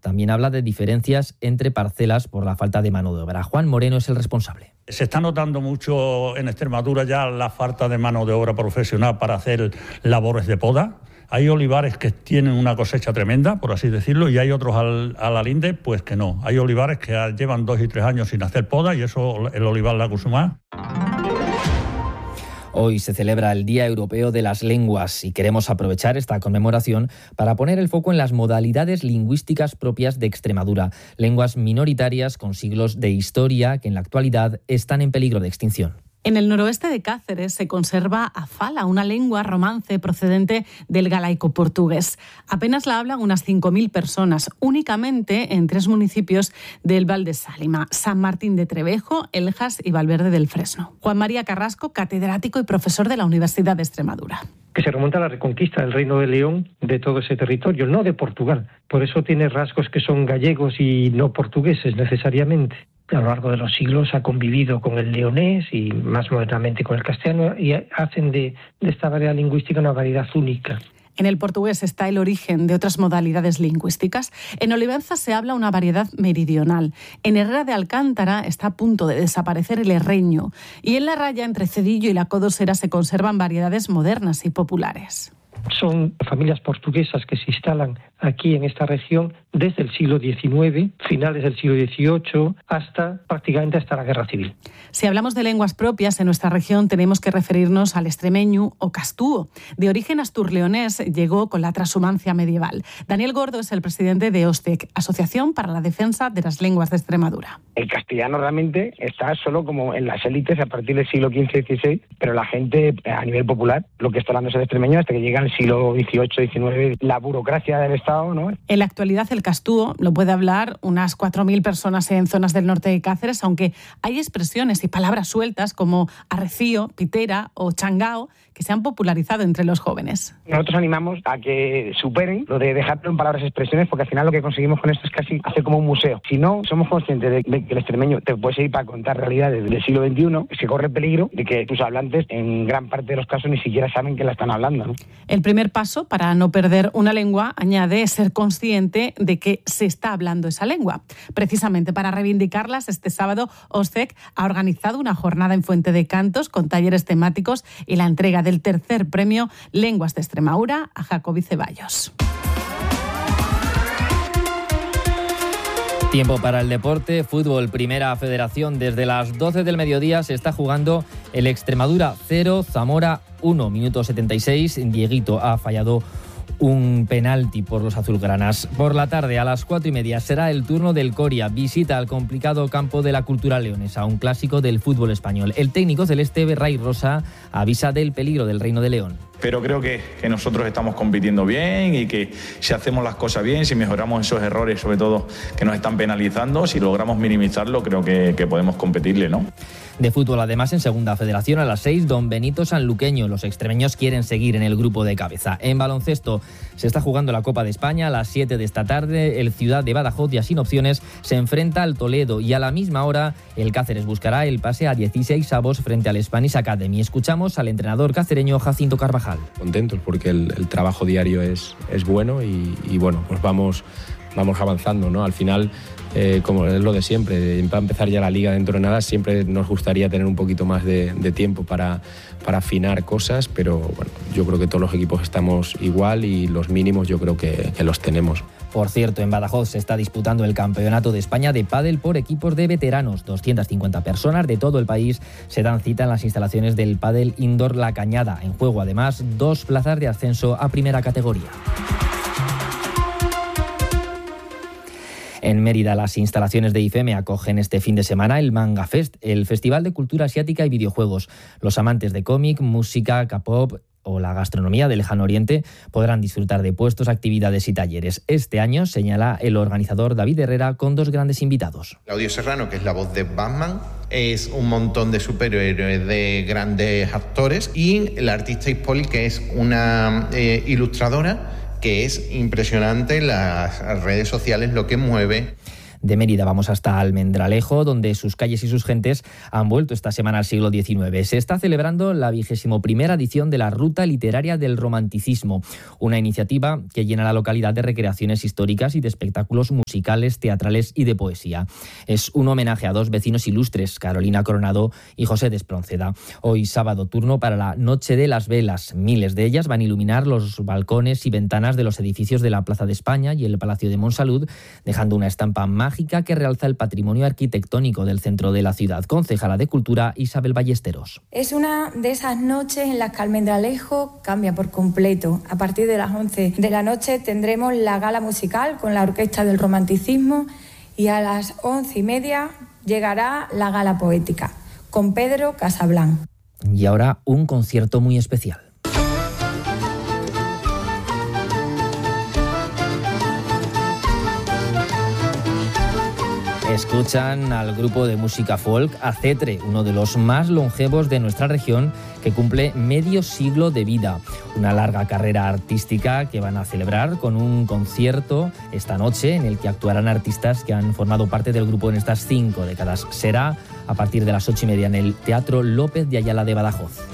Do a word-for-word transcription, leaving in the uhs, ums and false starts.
también habla de diferencias entre parcelas por la falta de mano de obra. Juan Moreno es el responsable. Se está notando mucho en Extremadura ya la falta de mano de obra profesional para hacer labores de poda. Hay olivares que tienen una cosecha tremenda, por así decirlo, y hay otros al, al alinde, pues que no. Hay olivares que llevan dos y tres años sin hacer poda y eso el olivar la consuma. Hoy se celebra el Día Europeo de las Lenguas y queremos aprovechar esta conmemoración para poner el foco en las modalidades lingüísticas propias de Extremadura, lenguas minoritarias con siglos de historia que en la actualidad están en peligro de extinción. En el noroeste de Cáceres se conserva a fala, una lengua romance procedente del galaico-portugués. Apenas la hablan unas cinco mil personas, únicamente en tres municipios del Val de Sálima: San Martín de Trevejo, Eljas y Valverde del Fresno. Juan María Carrasco, catedrático y profesor de la Universidad de Extremadura. Que se remonta a la reconquista del Reino de León de todo ese territorio, no de Portugal. Por eso tiene rasgos que son gallegos y no portugueses necesariamente. A lo largo de los siglos ha convivido con el leonés y más modernamente con el castellano y hacen de, de esta variedad lingüística una variedad única. En el portugués está el origen de otras modalidades lingüísticas. En Olivenza se habla una variedad meridional. En Herrera de Alcántara está a punto de desaparecer el herreño. Y en la raya entre Cedillo y la Codosera se conservan variedades modernas y populares. Son familias portuguesas que se instalan aquí en esta región desde el siglo diecinueve, finales del siglo dieciocho, hasta prácticamente hasta la Guerra Civil. Si hablamos de lenguas propias en nuestra región, tenemos que referirnos al extremeño o castúo. De origen asturleonés, llegó con la transhumancia medieval. Daniel Gordo es el presidente de OSTEC, Asociación para la Defensa de las Lenguas de Extremadura. El castellano realmente está solo como en las élites a partir del siglo quince dieciséis, pero la gente a nivel popular, lo que está hablando es el extremeño hasta que llega al siglo dieciocho diecinueve, la burocracia del Estado, ¿no? En la actualidad el castúo lo puede hablar unas cuatro mil personas en zonas del norte de Cáceres, aunque hay expresiones y palabras sueltas como arrecío, pitera o changao que se han popularizado entre los jóvenes. Nosotros animamos a que superen lo de dejarlo en palabras y expresiones, porque al final lo que conseguimos con esto es casi hacer como un museo. Si no somos conscientes de que el extremeño te puede servir para contar realidades del siglo veintiuno, se corre peligro de que tus hablantes en gran parte de los casos ni siquiera saben que la están hablando, ¿no? El primer paso para no perder una lengua, añade, ser consciente de que se está hablando esa lengua. Precisamente para reivindicarlas, este sábado OSTEC ha organizado una jornada en Fuente de Cantos con talleres temáticos y la entrega del tercer premio Lenguas de Extremadura a Jacobi Ceballos. Tiempo para el deporte, fútbol, Primera Federación. Desde las doce del mediodía se está jugando el Extremadura cero, Zamora uno, minuto setenta y seis. Dieguito ha fallado un penalti por los azulgranas. Por la tarde, a las cuatro y media, será el turno del Coria. Visita al complicado campo de la Cultural Leonesa, un clásico del fútbol español. El técnico celeste, Ray Rosa, avisa del peligro del Reino de León. Pero creo que, que nosotros estamos compitiendo bien y que si hacemos las cosas bien, si mejoramos esos errores, sobre todo que nos están penalizando, si logramos minimizarlo, creo que, que podemos competirle, ¿no? De fútbol, además, en Segunda Federación a las seis, Don Benito Sanluqueño. Los extremeños quieren seguir en el grupo de cabeza. En baloncesto se está jugando la Copa de España. A las siete de esta tarde, el Ciudad de Badajoz, ya sin opciones, se enfrenta al Toledo. Y a la misma hora, el Cáceres buscará el pase a dieciséis avos frente al Spanish Academy. Escuchamos al entrenador cacereño Jacinto Carvajal. Contentos porque el, el trabajo diario es, es bueno y, y bueno, pues vamos, vamos avanzando, ¿no? Al final, Eh, como es lo de siempre, para empezar ya la liga dentro de nada, siempre nos gustaría tener un poquito más de, de tiempo para, para afinar cosas, pero bueno, yo creo que todos los equipos estamos igual y los mínimos yo creo que, que los tenemos. Por cierto, en Badajoz se está disputando el Campeonato de España de pádel por equipos de veteranos. doscientas cincuenta personas de todo el país se dan cita en las instalaciones del Pádel Indoor La Cañada. En juego, además, dos plazas de ascenso a primera categoría. En Mérida, las instalaciones de I F E M E acogen este fin de semana el Manga Fest, el Festival de Cultura Asiática y Videojuegos. Los amantes de cómic, música, K-pop o la gastronomía del Lejano Oriente podrán disfrutar de puestos, actividades y talleres. Este año, señala el organizador David Herrera, con dos grandes invitados. Claudio Serrano, que es la voz de Batman, es un montón de superhéroes de grandes actores, y la artista Ispoli, que es una eh, ilustradora que es impresionante las redes sociales, lo que mueve. de Mérida vamos hasta Almendralejo, donde sus calles y sus gentes han vuelto esta semana al siglo diecinueve. Se está celebrando la vigésimo primera edición de la Ruta Literaria del Romanticismo, una iniciativa que llena la localidad de recreaciones históricas y de espectáculos musicales, teatrales y de poesía. Es un homenaje a dos vecinos ilustres, Carolina Coronado y José de Espronceda. Hoy sábado turno para la Noche de las Velas. Miles de ellas van a iluminar los balcones y ventanas de los edificios de la Plaza de España y el Palacio de Monsalud, dejando una estampa mágica que realza el patrimonio arquitectónico del centro de la ciudad. Concejala de Cultura, Isabel Ballesteros. Es una de esas noches en las que Almendralejo cambia por completo. A partir de las once de la noche tendremos la gala musical con la Orquesta del Romanticismo y a las once y media llegará la gala poética con Pedro Casablanc. Y ahora un concierto muy especial. Escuchan al grupo de música folk Acetre, uno de los más longevos de nuestra región, que cumple medio siglo de vida. Una larga carrera artística que van a celebrar con un concierto esta noche en el que actuarán artistas que han formado parte del grupo en estas cinco décadas. Será a partir de las ocho y media en el Teatro López de Ayala de Badajoz.